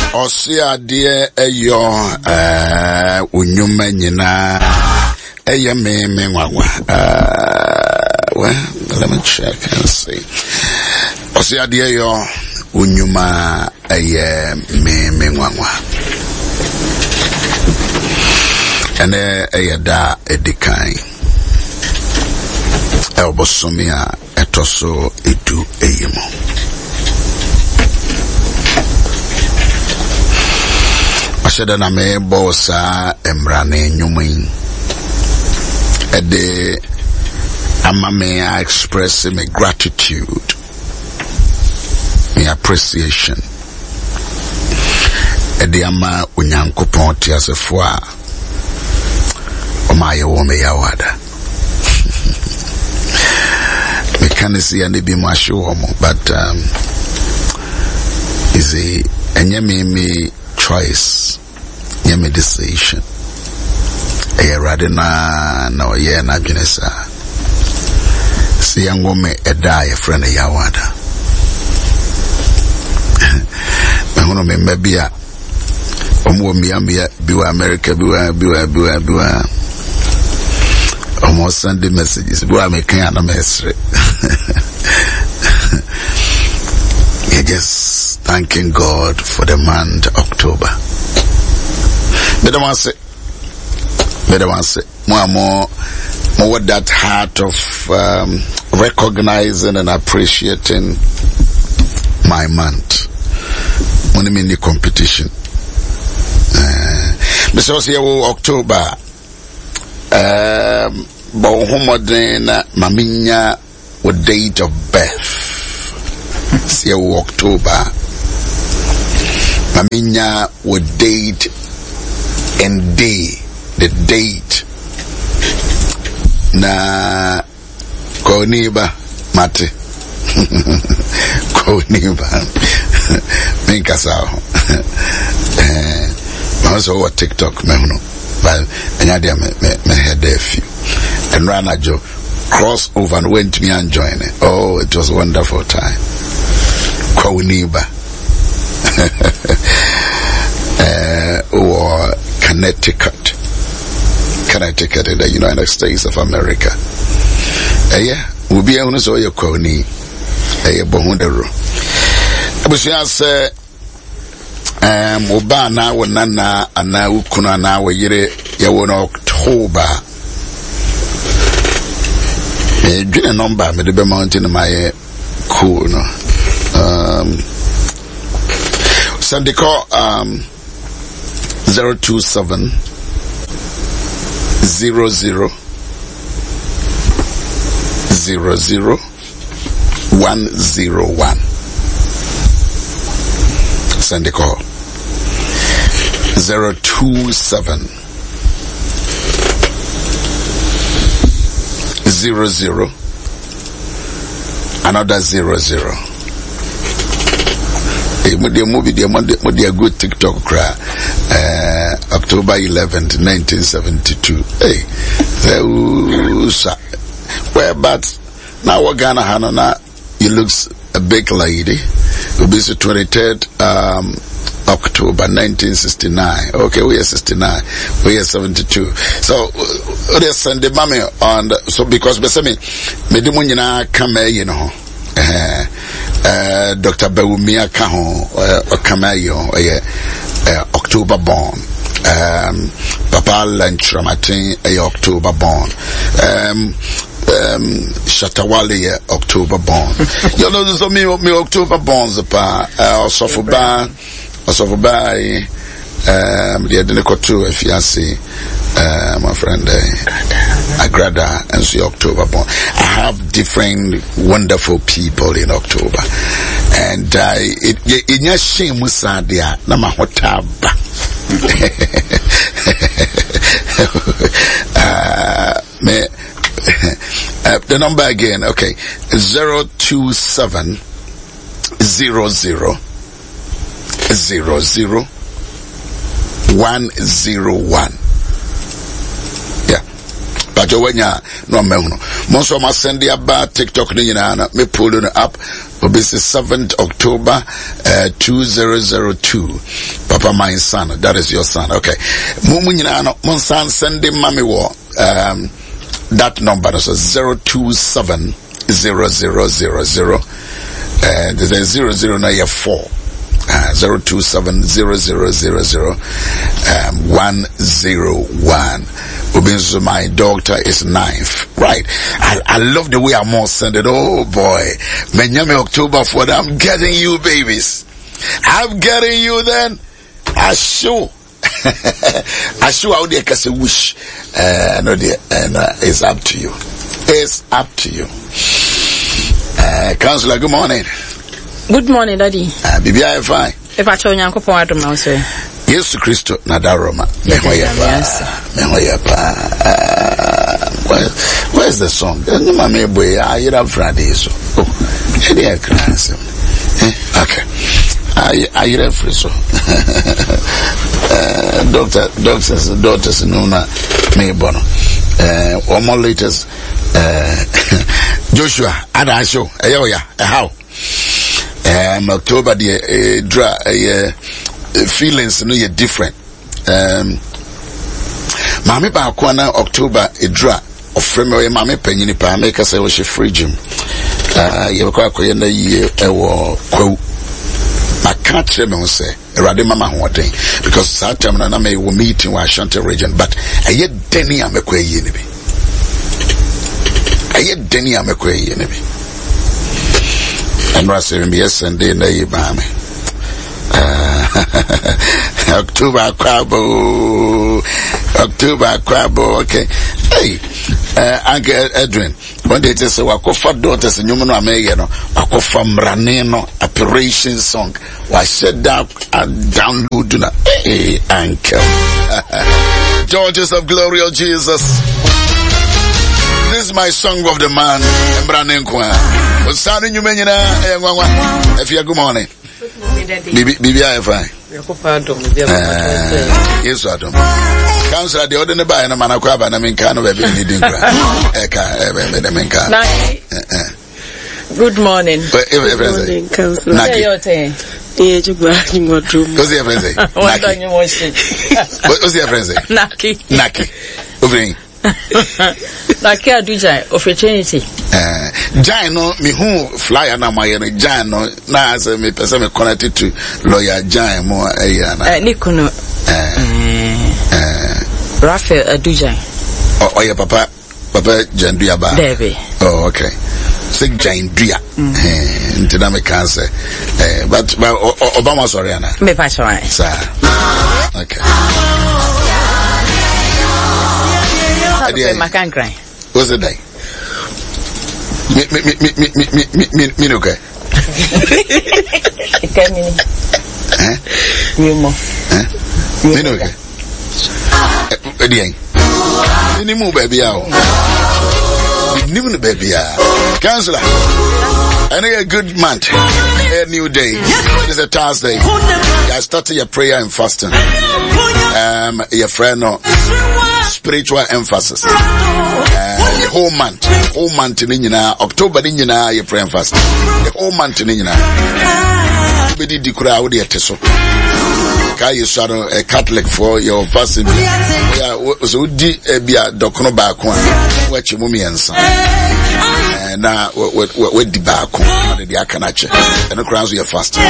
Osia dear eyo unyuma nyina eye me wawa. Well, let me check and see. Osia dear yo unyuma eye me wawa. And eye da edikai. Elbosomia etoso edu eyemo. Ashada na me bossa emrane nyumin. Ede ama me I express my gratitude, my appreciation. Ede ama unyankopon ti asefo a omaye wo me yawada. Me can see and be my show, but is a me choice, me decision. Rather no yeah na junesa. See young woman a die friend of Yawada. I want to be maybe a biwa America biwa almost Sunday messages. Boy, I'm making a message. You're just thanking God for the month October. Better one say, more with that heart of recognizing and appreciating my month. When I mean the competition. Mr. October. But homodena maminya with date of birth. See October. Maminya with date and day. The date. Na Koniba Mate. Koniba. Minkasao. Also what TikTok mehuno. But another me had a few. And Rana Joe crossed over and went to me and joined it. Oh, it was a wonderful time. Koniba. Or Connecticut in the United States of America. Yeah, we'll be able to show you Koni. Bohundero. I was just Obana wanana ana ukuna na weyire yawon October. Dream number me the mountain my cool no. Sunday call 027 00 00 101. Sunday call 027 00 another 00. The movie, the good TikTok cry. October 11th, 1972. Hey, well, but now we're Ghana Hanana. He looks a big lady. It will be the 23rd October 1969. Okay, we are 69. We are 72. So they send the mommy on. So because me dimunyina come you know. Dr. Bewumia Kaho Kamayo October born. Papa Lanchamatin October born. Shatawali October born. You know, there's me October borns also for by the Adenikotu if you see my friend Agrada and see October born. I have different wonderful people in October, and in your shame musadia nama hotaba. The number again, okay, 027 00 00 101. Yeah, but you wenya no mehuno. Most of my send the about TikTok ni na me pull it up. This is 7th October 2002. Papa, my son, that is your son. Okay. Mumu nyina no mon son send the mommy wo that number is 027 0000 there's a 00 na ya 4 027 0000 101. Obinso, my daughter is 9th. Right. I love the way I'm all sending. Oh boy. Menyame October for that. I'm getting you, babies. I'm getting you then. I sure out there cause a wish. No dear, and it's up to you. It's up to you. Counselor, good morning. Good morning, Daddy. Bibi, I'm fine. If I told you, I'm going to now, sir. Yes, Christo, Nadaroma. Where's the song? Okay. I refer so. Daughters, no, me bono. One more latest. Joshua, Adasho, how? October, the feelings no different. Mami ba akwana October edra ofreme we mami panyini pa make say we free gym. Ye kwa akoye na ye ewo kwa maka kire me say erade mama hoden because that time na me we meeting wa Ashanti region but aye deni amekwa ye ne bi. Aye deni amekwa ye ne bi. And was saying yesterday na ye ba me. October crabo, okay. Hey, Uncle Edwin, one day just say, Wakofa daughters and human American, Wakofa Mraneno, operation song. Why said that and download na hey, Uncle. Georges of Glory of Jesus. This is my song of the man, Mbranenko. What's sounding you menina, if you good morning. Bibi, I fine. Yes, Adam. Council the other by and a manakwaba and I mean, kind of a needing. Good morning. Good morning, Council. What's your friend say? Naki. Like I do of eternity. Jano, me who flyer na my Jano, na as me person me connected to lawyer Jan more Nikono Raphael Adujai. Oh, your papa Janduaba. Debbie. Oh, okay. Sick Janduya. Until I can't say. But Obama sorry, Anna. Me pass right. Sir. Okay. I can't cry. What's the day? Me okay. Me okay. Any move baby out. Even the baby out. Counselor. And a good month. A new day. It is a Thursday. I started your prayer and fasting. Your friend spiritual emphasis. The whole month in October in your prayer and fasting. The whole month in Bidi di kura odi eteso. Ka you shadow a Catholic for your fasting. Yeah, so di bia dokono ba ko a wachi mumi ensa. Na we di ba ko na de aka na che. And kura so your fasting.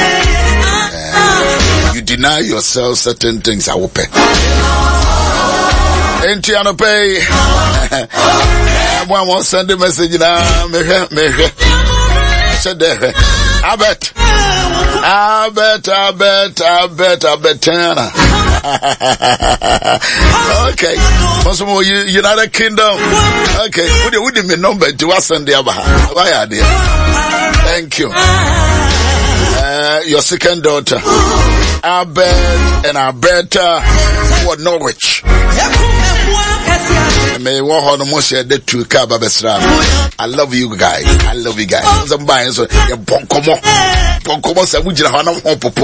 You deny yourself certain things I will pay. Enti anope. One won't send a message now. Me. Said there. I bet. Okay. Once more, United Kingdom. Okay. Would you mean number to us and the other? Why are they? Thank you. Your second daughter. Abed and Alberta. What Norwich? May walk on the most the two car babesra. I love you guys. Somebody so Bonkomo. Bonkomo said, "Would you have